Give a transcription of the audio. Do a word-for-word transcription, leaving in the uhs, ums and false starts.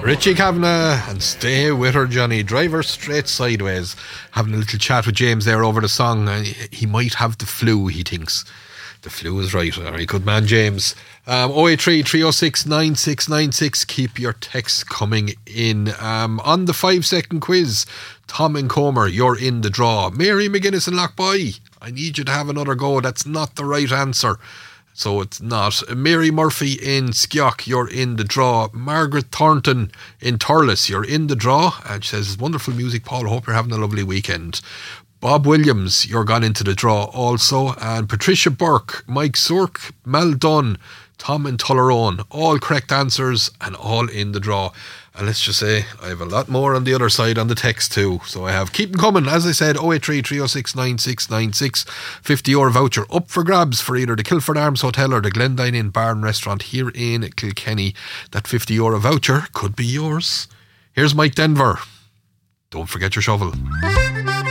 Richie Kavanagh and Stay With Her Johnny. Driver Straight Sideways. Having a little chat with James there over the song. And he might have the flu, he thinks. The flu is right. All right, good man, James. Um, oh eight three, three oh six, nine six nine six. Keep your texts coming in. Um, on the five second quiz, Tom and Comer, you're in the draw. Mary McGuinness and Lockboy, I need you to have another go. That's not the right answer. So it's not. Mary Murphy in Skiock, you're in the draw. Margaret Thornton in Thurles, you're in the draw. And she says, wonderful music, Paul. Hope you're having a lovely weekend. Bob Williams, you're gone into the draw also. And Patricia Burke, Mike Sourk, Mel Dunn, Tom and Tullerone, all correct answers and all in the draw. And let's just say I have a lot more on the other side on the text too. So I have, keep them coming. As I said, oh eight three, three oh six, nine six nine six. fifty euro voucher up for grabs for either the Kilford Arms Hotel or the Glendine Inn Bar and Restaurant here in Kilkenny. That fifty euro voucher could be yours. Here's Mike Denver. Don't forget your shovel.